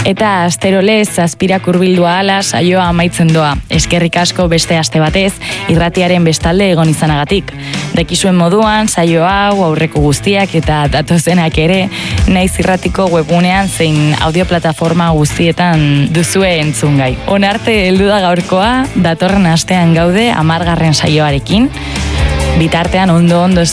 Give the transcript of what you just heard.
Eta asterolez zazpirak urbildua ala saioa amaitzen doa. Eskerrik asko beste aste batez, irratiaren bestalde egon izanagatik. Dakizuen moduan, saio hau, aurreko guztiak eta datozenak ere, naiz irratiko webgunean zein audioplataforma guztietan duzue entzungai. Onarte heldu da gaurkoa, datorren astean gaude 10. saioarekin. Bitartean ondo